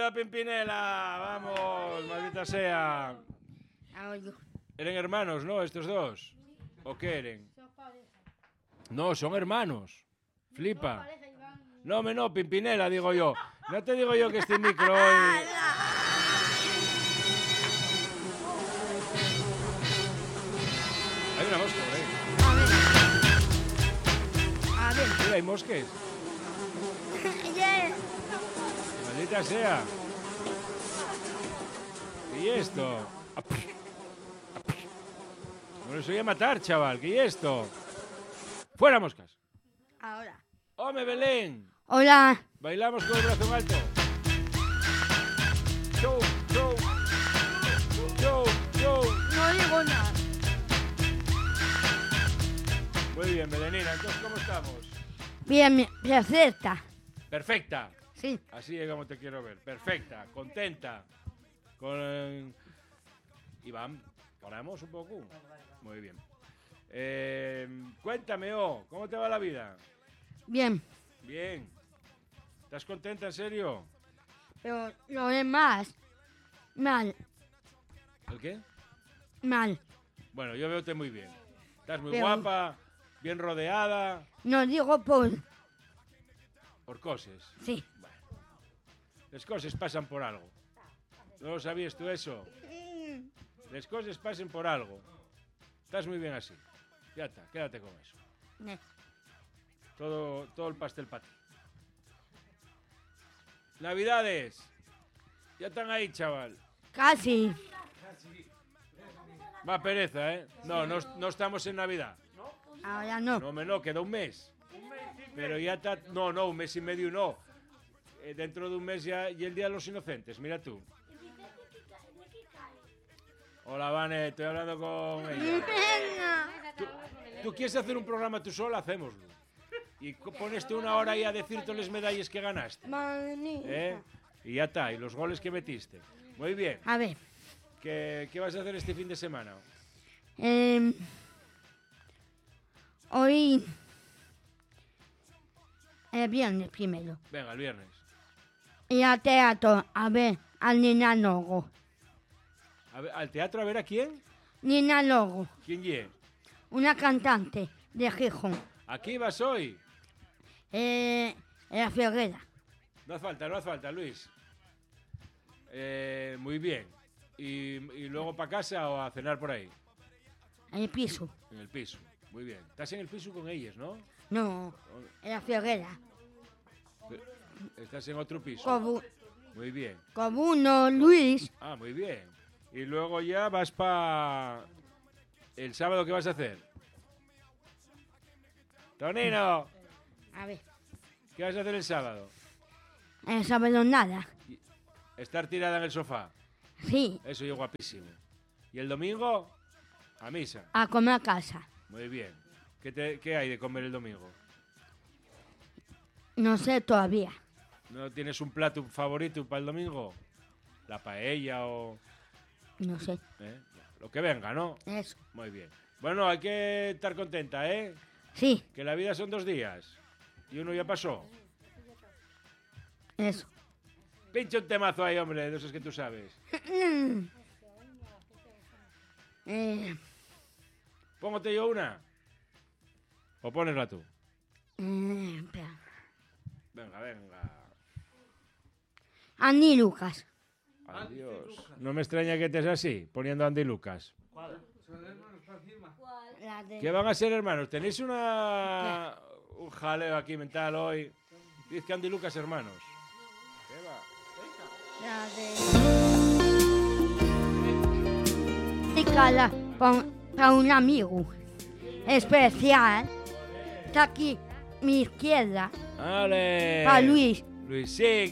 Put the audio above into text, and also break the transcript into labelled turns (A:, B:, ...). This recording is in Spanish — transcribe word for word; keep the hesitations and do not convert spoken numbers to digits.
A: la Pimpinela! ¡Vamos, maldita sea! ¿Eran hermanos, no, estos dos? ¿O qué eran? No, son hermanos. Flipa. No, me no, Pimpinela, digo yo. No te digo yo que este micro hoy... Hay una mosca por ahí.
B: A ver.
A: Mira, hay mosques.
B: Yeah.
A: Maldita sea. ¿Qué es esto? Bueno, eso voy a matar, chaval. ¿Qué es esto? ¡Fuera, moscas!
B: Ahora.
A: ¡Home, Belén!
B: Hola.
A: Bailamos con el brazo en alto. Show, show. Show, show.
B: No digo nada.
A: Muy bien, Belenina. Entonces, ¿cómo estamos?
B: Bien, perfecta.
A: Perfecta.
B: Sí.
A: Así es como te quiero ver. Perfecta, contenta. Con... Iván, ¿paramos un poco? Muy bien. Eh, cuéntame, oh, ¿cómo te va la vida?
B: Bien.
A: Bien. ¿Estás contenta, en serio?
B: Pero lo demás, mal,
A: ¿El qué?
B: mal.
A: Bueno, yo veo-te muy bien. Estás muy
B: Pero-
A: guapa, bien rodeada,
B: No digo por...
A: por cosas.
B: Sí.
A: Bueno, las cosas pasan por algo. ¿No lo sabías tú eso? Las cosas pasan por algo. Estás muy bien así. Ya está, quédate con eso.
B: Ne-
A: Todo, todo el pastel para ti. Navidades. Ya están ahí, chaval.
B: Casi.
A: Va pereza, ¿eh? No, no, no estamos en Navidad.
B: Ahora no.
A: No, me no, queda un mes. Pero ya está... No, no, un mes y medio no. Eh, dentro de un mes ya y el Día de los Inocentes, mira tú. Hola, Vane, estoy hablando con ella. ¿Tú, tú quieres hacer un programa tú sola? Hacémoslo. Y co- pones tú una hora ahí a decir todas las medallas que ganaste. ¿Eh? Y ya está, y los goles que metiste. Muy bien.
B: A ver.
A: ¿Qué, qué vas a hacer este fin de semana?
B: Eh, hoy... El viernes primero.
A: Venga, el viernes.
B: Y al teatro, a ver, al Nina Logo.
A: A ver, ¿al teatro a ver a quién?
B: Nina Logo,
A: ¿Quién ye?
B: una cantante de Gijón.
A: ¿Aquí vas hoy?
B: Eh, en la Figuera.
A: No hace falta, no hace falta, Luis. Eh, muy bien. ¿Y, y luego para casa o a cenar por ahí?
B: En el piso.
A: En el piso. Muy bien. Estás en el piso con ellas, ¿no?
B: No, en la Figuera.
A: Estás en otro piso.
B: Como,
A: Muy bien.
B: como uno, Luis.
A: Ah, muy bien. Y luego ya vas para... ¿El sábado qué vas a hacer? Tonino,
B: A ver,
A: ¿qué vas a hacer el sábado?
B: el sábado nada.
A: Estar tirada en el sofá.
B: Sí,
A: Eso es guapísimo. ¿Y el domingo? A misa.
B: a comer a casa.
A: Muy bien. ¿Qué, te- qué hay de comer el domingo?
B: No sé todavía.
A: ¿No tienes un plato favorito para el domingo? ¿La paella o...?
B: No sé.
A: ¿Eh? Lo que venga, ¿no?
B: Eso.
A: Muy bien. Bueno, hay que estar contenta, ¿eh?
B: Sí,
A: Que la vida son dos días. Y uno ya pasó.
B: eso.
A: Pincha un temazo ahí, hombre, de esos que tú sabes.
B: Eh,
A: Póngote yo una. ¿O ponesla tú?
B: eh, espera.
A: Venga, venga.
B: Andy Lucas.
A: Adiós. No me extraña que estés así, poniendo Andy Lucas.
B: La de...
A: ¿Qué van a ser, hermanos? ¿Tenéis una... un jaleo aquí mental hoy? Dice que Andy Lucas, hermanos. ¿Qué va?
B: La de... Dedicada para un amigo especial. Está aquí mi izquierda.
A: ¡Ale!
B: Para Luis.
A: Luis, sí.